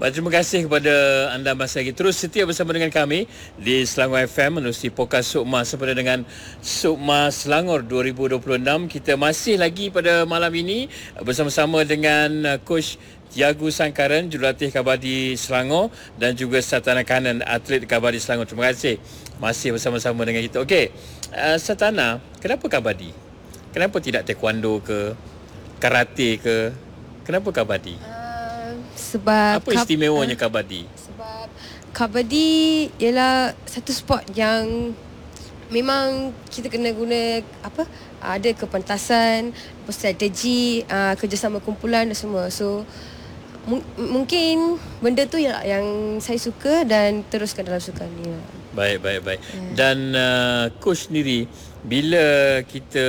Terima kasih kepada anda masih lagi terus setia bersama dengan kami di Selangor FM menerusi podcast Sukma sempena dengan Sukma Selangor 2026. Kita masih lagi pada malam ini bersama-sama dengan Coach Tiago Sangkaran, jurulatih Kabadi Selangor dan juga Satana Kanan, atlet Kabadi Selangor. Terima kasih masih bersama-sama dengan kita. Okey, Satana, kenapa Kabadi? Kenapa tidak taekwondo ke, karate ke? Kenapa Kabadi? Sebab apa istimewanya Kabadi? Sebab Kabadi ialah satu sport yang memang kita kena guna ada kepantasan, strategi, kerjasama kumpulan dan semua. So mungkin benda tu yang saya suka dan teruskan dalam sukan ni. Baik. Dan coach sendiri, bila kita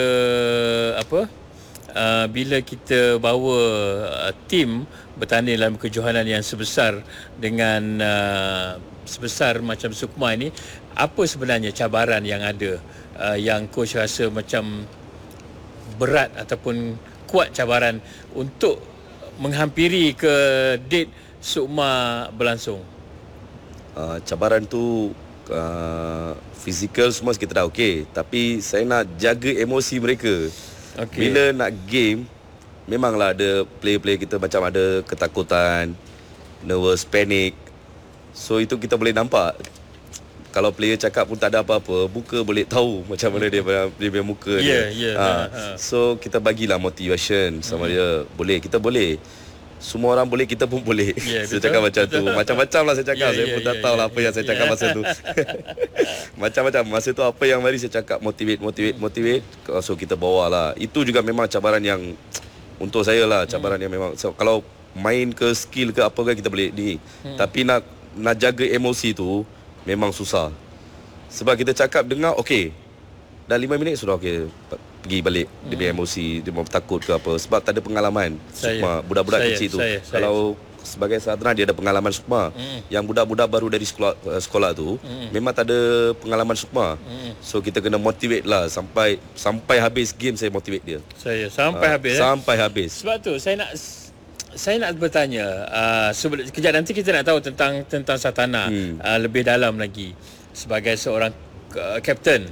bila kita bawa tim bertanding dalam kejohanan yang sebesar dengan sebesar macam Sukma ini, apa sebenarnya cabaran yang ada yang coach rasa macam berat ataupun kuat cabaran untuk menghampiri ke date Sukma berlangsung? Cabaran tu fizikal semua kita dah okey, tapi saya nak jaga emosi mereka. Bila nak game, memanglah ada player-player kita macam ada ketakutan, nervous, panic. So itu kita boleh nampak. Kalau player cakap pun tak ada apa-apa, muka boleh tahu macam mana dia punya muka dia. So kita bagilah motivation sama dia. Kita boleh. Semua orang boleh, kita pun boleh. Saya cakap macam tu. Macam-macam lah saya cakap. Saya pun tak tahu lah apa yang saya cakap masa tu. Macam-macam. Masa tu apa yang mari saya cakap, motivate. So kita bawa lah. Itu juga memang cabaran yang untuk saya lah. Cabaran yang memang, so, kalau main ke skill ke apa ke kita boleh ni. Tapi nak jaga emosi tu memang susah. Sebab kita cakap dengar okey, dah 5 minit sudah okey, pergi balik. Dia punya emosi, dia mau takut ke apa, sebab tak ada pengalaman. Sukma budak-budak kecil tu. Kalau sebagai Satana dia ada pengalaman Sukma. Yang budak-budak baru dari sekolah tu memang tak ada pengalaman Sukma. So kita kena motivate lah sampai habis game. Saya motivate dia. Sampai habis. Sebab tu saya nak bertanya, kejap nanti kita nak tahu tentang Satana lebih dalam lagi sebagai seorang kapten.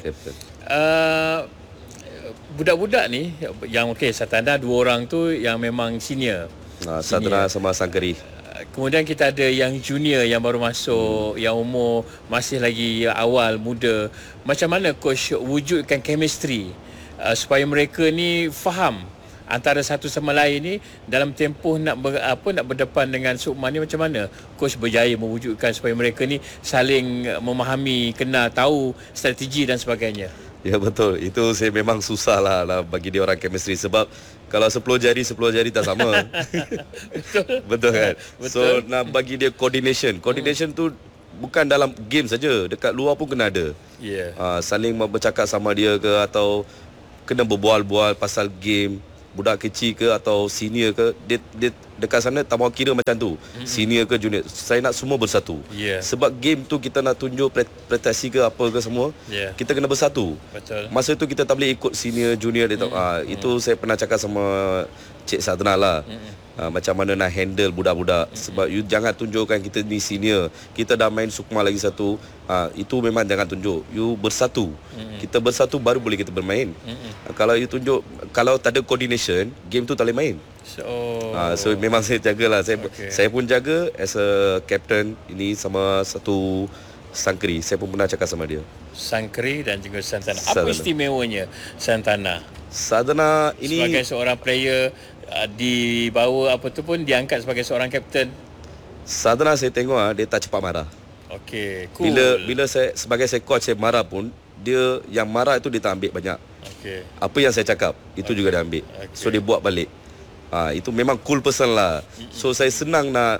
Budak-budak ni yang Satana 2 orang tu yang memang senior. Satana sama Sangkari. Kemudian kita ada yang junior yang baru masuk, yang umur masih lagi awal, muda. Macam mana coach wujudkan chemistry supaya mereka ni faham antara satu sama lain ni dalam tempoh nak berdepan dengan Sukma ni? Macam mana coach berjaya mewujudkan supaya mereka ni saling memahami, kenal, tahu strategi dan sebagainya? Ya betul. Itu saya memang susah lah bagi dia orang chemistry. Sebab kalau 10 jari tak sama. Betul kan? So nak bagi dia coordination tu bukan dalam game saja, dekat luar pun kena ada. Saling bercakap sama dia ke, atau kena berbual-bual pasal game. Budak kecil ke atau senior ke, dia dekat sana tak mau kira macam tu. Senior ke junior, saya nak semua bersatu. Sebab game tu kita nak tunjuk prestasi ke apa ke semua, kita kena bersatu. Betul. Masa tu kita tak boleh ikut senior junior dia. Itu saya pernah cakap sama Cik Satana lah. Macam mana nak handle budak-budak. Sebab you jangan tunjukkan kita ni senior, kita dah main Sukma lagi satu. Itu memang jangan tunjuk. You bersatu. Kita bersatu baru boleh kita bermain. Kalau you tunjuk, kalau tak ada coordination, game tu tak boleh main. So memang saya jagalah. Saya pun jaga as a captain ini sama satu Sangkari. Saya pun pernah cakap sama dia. Sangkari dan juga Santana. Apa istimewanya Santana? Satana ini sebagai seorang player, dibawa apa tu pun diangkat sebagai seorang kapten. Satana saya tengok dia tak cepat marah. Cool. Bila saya sebagai coach, saya marah pun, dia yang marah itu dia tak ambil banyak. Apa yang saya cakap itu juga dia ambil. So dia buat balik. Itu memang cool person lah. So saya senang nak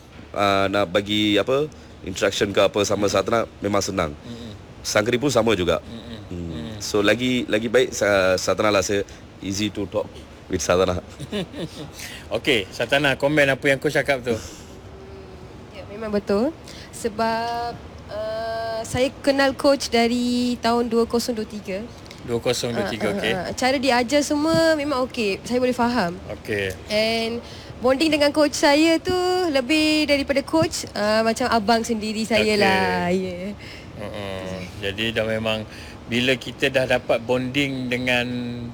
bagi instruction ke apa sama Satana, memang senang. Sangkari pun sama juga. So lagi baik Satana lah. Saya easy to talk with Satana. Satana, komen apa yang coach cakap tu. Memang betul. Sebab saya kenal coach dari tahun 2023. 2023, Cara dia ajar semua memang okey. Saya boleh faham. Okey. And bonding dengan coach saya tu lebih daripada coach, macam abang sendiri saya lah. Ya. Jadi dah memang bila kita dah dapat bonding dengan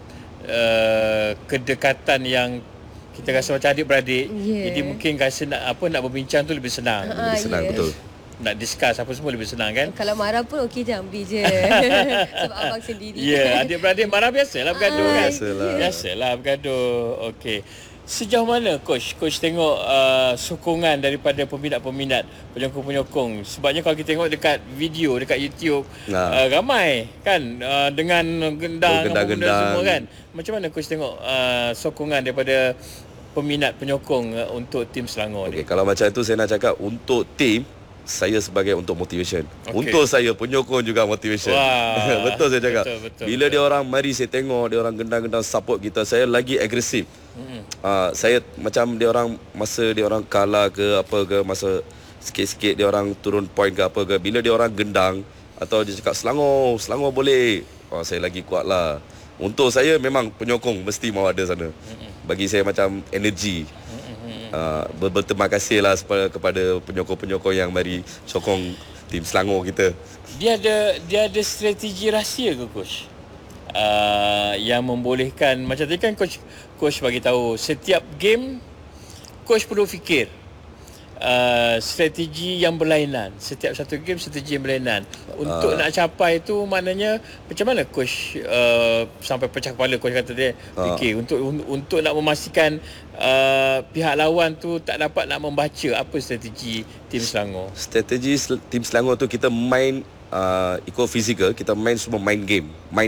kedekatan yang kita rasa macam adik-beradik, jadi mungkin rasa nak berbincang tu lebih senang. Lebih senang, betul. Nak discuss apa semua lebih senang kan. Kalau marah pun okey je, ambil je. Sebab abang sendiri. Ya, adik-beradik marah biasalah bergaduh kan. Biasalah Bergaduh. Okey. Sejauh mana coach tengok sokongan daripada peminat-peminat, penyokong-penyokong? Sebabnya kalau kita tengok dekat video dekat YouTube, ramai kan dengan gendang semua kan. Macam mana coach tengok sokongan daripada peminat penyokong untuk tim Selangor ni? Okey, kalau macam itu saya nak cakap untuk tim, saya sebagai untuk motivation. Untuk saya penyokong juga motivation. Betul saya cakap. Bila dia orang mari saya tengok dia orang gendang-gendang support kita, saya lagi agresif. Saya macam dia orang masa dia orang kalah ke apa ke, masa sikit-sikit dia orang turun point ke apa ke, bila dia orang gendang atau dia cakap Selangor boleh, saya lagi kuat lah. Untuk saya memang penyokong mesti mau ada sana. Bagi saya macam energi. Berterima kasih lah kepada penyokong-penyokong yang mari sokong tim Selangor kita. Dia ada strategi rahsia ke coach? Yang membolehkan, macam tadi kan coach bagi tahu setiap game coach perlu fikir strategi yang berlainan. Setiap satu game strategi yang berlainan. Untuk nak capai tu maknanya macam mana coach sampai pecah kepala coach kata dia fikir untuk nak memastikan pihak lawan tu tak dapat nak membaca apa strategi tim Selangor. Strategi tim Selangor tu kita main ikut fizikal, kita main semua main game.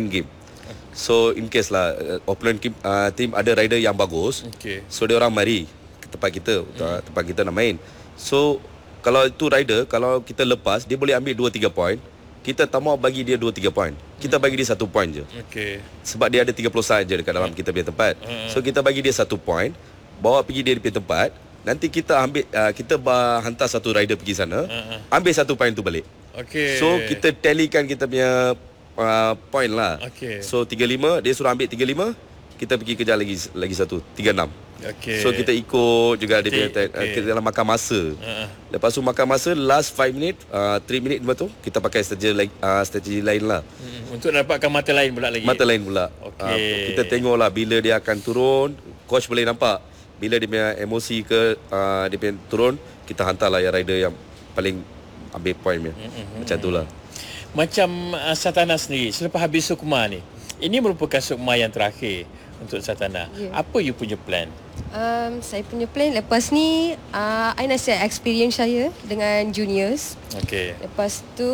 So in case lah opponent team ada rider yang bagus, so dia orang mari ke tempat kita nak main. So kalau itu rider, kalau kita lepas, dia boleh ambil 2-3 point, kita tak mau bagi dia 2-3 point, kita bagi dia 1 point je. Sebab dia ada 30 saat je dekat dalam kita punya tempat. So kita bagi dia 1 point, bawa pergi dia punya tempat. Nanti kita ambil kita hantar satu rider pergi sana, ambil 1 point tu balik. So kita tallykan kita punya point lah. So 35, dia suruh ambil 35, kita pergi kejar lagi satu 36. So kita ikut juga dia punya kita dalam makan masa. Lepas tu makan masa last 5 minit, 3 minit lepas tu kita pakai strategi lain lah. Untuk dapatkan mata lain pula lagi. Mata lain pula. Kita tengoklah bila dia akan turun, coach boleh nampak bila dia punya emosi ke dia punya turun, kita hantarlah yang rider yang paling ambil point dia. Macam itulah. Macam Satana sendiri selepas habis sukma ni, ini merupakan sukma yang terakhir untuk Satana. Apa you punya plan? Saya punya plan lepas ni, I nak share experience saya dengan juniors. Lepas tu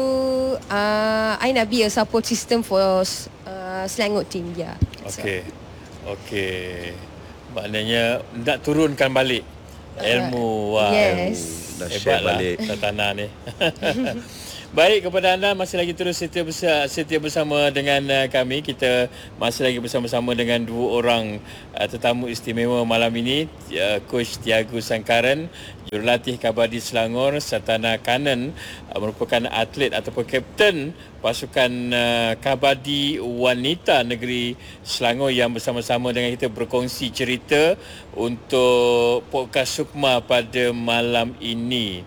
I nak be a support system for Selangor team. Maknanya nak turunkan balik ilmu. Dah share balik Satana ni. Baik, kepada anda masih lagi terus setia bersama dengan kami. Kita masih lagi bersama-sama dengan dua orang tetamu istimewa malam ini, Coach Tiago Sangkaran, jurulatih Kabadi Selangor, Satana Kanan, merupakan atlet ataupun kapten pasukan Kabadi Wanita Negeri Selangor yang bersama-sama dengan kita berkongsi cerita untuk podcast Sukma pada malam ini.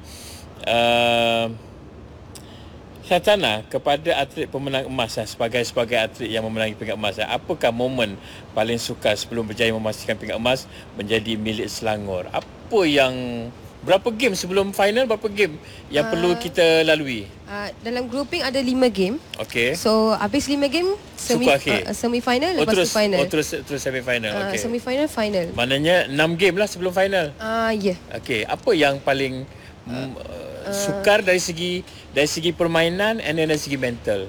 Satana, kepada atlet pemenang emas sebagai atlet yang memenangi pingat emas, apakah momen paling sukar sebelum berjaya memastikan pingat emas menjadi milik Selangor? Berapa game sebelum final, berapa game yang perlu kita lalui? Dalam grouping ada 5 game. So habis 5 game semi-final, lepas tu final. Terus semi-final. Semi-final, final. Maknanya 6 game lah sebelum final. Apa yang paling sukar dari segi permainan and then dari segi mental?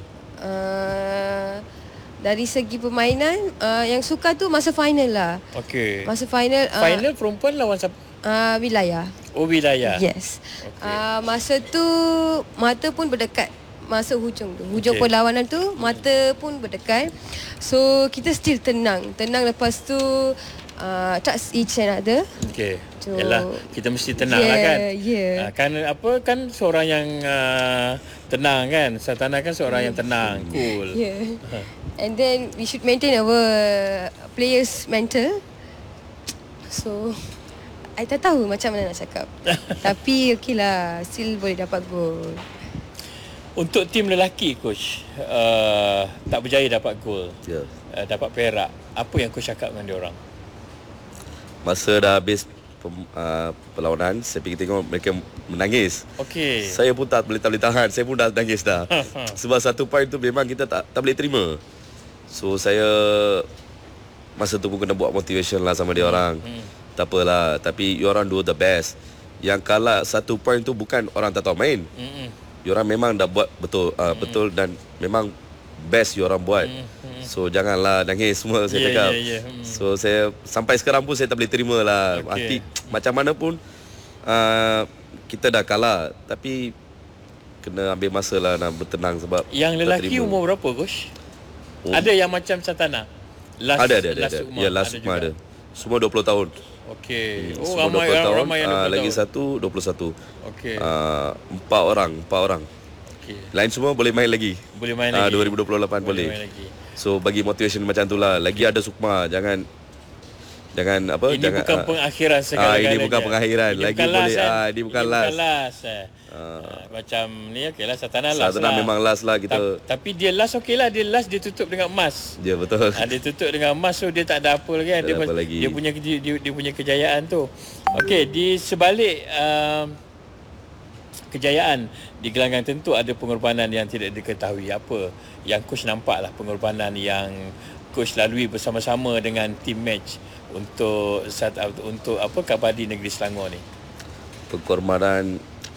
Dari segi permainan, yang sukar tu masa final lah. Masa final. Final perempuan lawan siapa? Wilayah. Wilayah. Yes. Masa tu mata pun berdekat. Masa hujung perlawanan tu mata pun berdekat. So kita still tenang. Lepas tu trust each another. Yalah, kita mesti tenang lah kan. Kan seorang yang tenang kan. Satana kan seorang yang tenang, cool. And then we should maintain our players' mental. So I tak tahu macam mana nak cakap. Tapi okey lah, still boleh dapat gol. Untuk tim lelaki coach, tak berjaya dapat gol, dapat perak, apa yang coach cakap dengan diorang? Masa dah habis perlawanan, saya pergi tengok mereka menangis. Okey. Saya pun tak boleh tahan, saya pun dah nangis dah. Sebab 1 poin tu memang kita tak boleh terima. So saya masa tu pun kena buat motivation lah sama dia orang. Tak apalah, tapi diorang do the best. Yang kalah 1 poin tu bukan orang tak tahu main. Diorang memang dah buat betul betul dan memang best diorang buat. So janganlah nangis semua saya cakap. So saya sampai sekarang pun saya tak boleh terima lah. Hati macam mana pun kita dah kalah, tapi kena ambil masa lah nak bertenang sebab yang lelaki umur berapa coach? Ada yang macam Santana? Ada. Ya, Last Sukma ada. Semua 20 tahun. Okey. Semua ramai 20 tahun. Ramai yang 20 lagi tahun. satu 21. Okey. 4 orang. Okey. Lain semua boleh main lagi. Boleh main lagi. 2028 boleh. Main lagi. So bagi motivation macam tu lah. Lagi ada Sukma, jangan apa? Ini jangan, bukan pengakhiran segala-galanya. Ini bukan pengakhiran. Ini Lagi bukan boleh last, ini bukan last. Macam ni okeylah Santana last. Santana memang last lah kita. Tapi dia last okeylah, dia last dia tutup dengan emas. Ya betul. Dia tutup dengan emas, so dia tak ada apa lagi kan. Dia punya kejayaan tu. Okey, di sebalik kejayaan di gelanggang tentu ada pengorbanan yang tidak diketahui. Apa yang coach nampaklah pengorbanan yang coach lalui bersama-sama dengan team match untuk apa Kabadi Negeri Selangor ni. Pengorbanan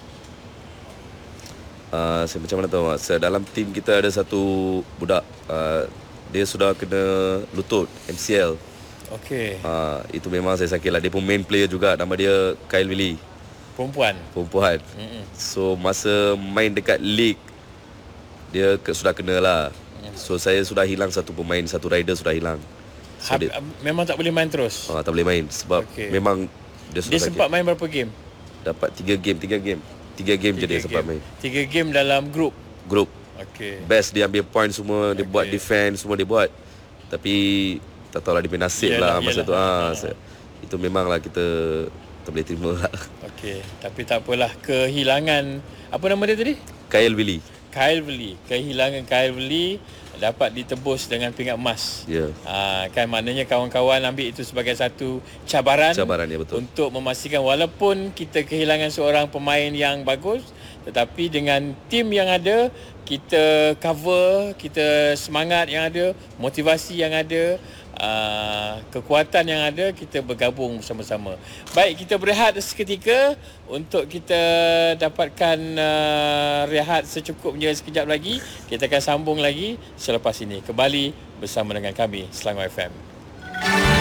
saya macam mana tahu dalam tim kita ada satu budak dia sudah kena lutut MCL. Okey. Itu memang saya sakit lah. Dia pun main player juga, nama dia Kyle Willy. Perempuan. So masa main dekat league dia sudah kena lah. So saya sudah hilang satu pemain, satu rider sudah hilang. So memang tak boleh main terus. Tak boleh main sebab memang dia sudah sakit. Sempat main berapa game? Dapat 3 game. 3 game je dia sempat main. 3 game dalam group. Okey. Best dia ambil point semua, dia buat defense semua dia buat. Tapi tak tahulah dia punya nasib lah masa tu. Itu memanglah kita tak boleh terima lah. Okey, tapi tak apalah, kehilangan apa nama dia tadi? Kyle Willy. Kehilangan Kyle Willy dapat ditebus dengan pingat emas. Kan maknanya kawan-kawan ambil itu sebagai satu cabaran ya, betul. Untuk memastikan walaupun kita kehilangan seorang pemain yang bagus, tetapi dengan tim yang ada, kita cover, kita semangat yang ada, motivasi yang ada, kekuatan yang ada, kita bergabung bersama-sama. Baik, kita berehat seketika untuk kita dapatkan rehat secukupnya sekejap lagi. Kita akan sambung lagi selepas ini. Kembali bersama dengan kami Selangor FM.